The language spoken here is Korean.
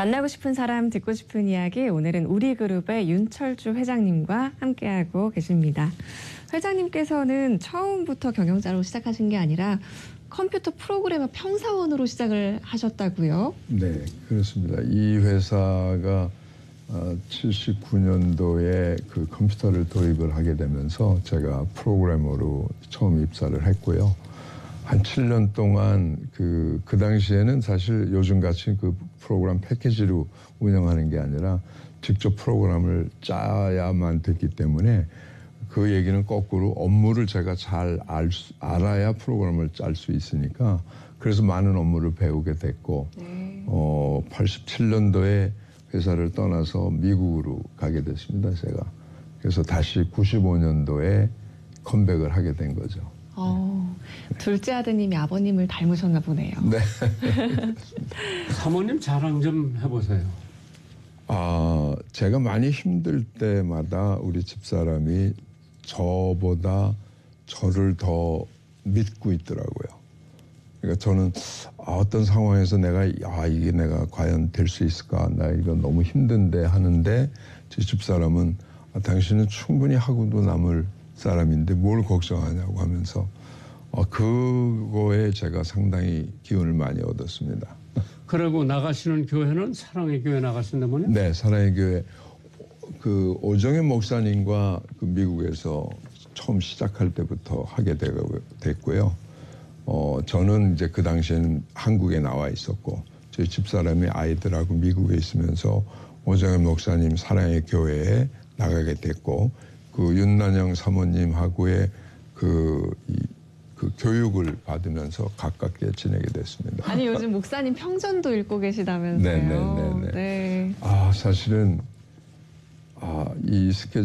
만나고 싶은 사람, 듣고 싶은 이야기, 오늘은 우리그룹의 윤철주 회장님과 함께하고 계십니다. 회장님께서는 처음부터 경영자로 시작하신 게 아니라 컴퓨터 프로그래머 평사원으로 시작을 하셨다고요? 네, 그렇습니다. 이 회사가 79년도에 그 컴퓨터를 도입을 하게 되면서 제가 프로그래머로 처음 입사를 했고요. 한 7년 동안 그 당시에는 사실 요즘같이 그 프로그램 패키지로 운영하는 게 아니라 직접 프로그램을 짜야만 됐기 때문에 그 얘기는 거꾸로 업무를 제가 잘 알아야 프로그램을 짤 수 있으니까 그래서 많은 업무를 배우게 됐고 87년도에 회사를 떠나서 미국으로 가게 됐습니다. 제가. 그래서 다시 95년도에 컴백을 하게 된 거죠. 둘째 아드님이 아버님을 닮으셨나 보네요. 네. 사모님 자랑 좀 해보세요. 제가 많이 힘들 때마다 우리 집사람이 저보다 저를 더 믿고 있더라고요. 그러니까 저는 어떤 상황에서 이게 내가 과연 될 수 있을까? 나 이거 너무 힘든데 하는데 제 집사람은 당신은 충분히 하고도 남을 사람인데 뭘 걱정하냐고 하면서 그거에 제가 상당히 기운을 많이 얻었습니다. 그리고 나가시는 교회는 사랑의 교회 나가신다 보니? 네, 사랑의 교회. 그 오정현 목사님과 그 미국에서 처음 시작할 때부터 하게 됐고요. 저는 이제 그 당시에는 한국에 나와 있었고 저희 집사람이 아이들하고 미국에 있으면서 오정현 목사님 사랑의 교회에 나가게 됐고 그 윤난영 사모님하고의 그 교육을 받으면서 가깝게 지내게 됐습니다. 아니 요즘 목사님 평전도 읽고 계시다면서요? 네네네. 네. 사실은 이 스케줄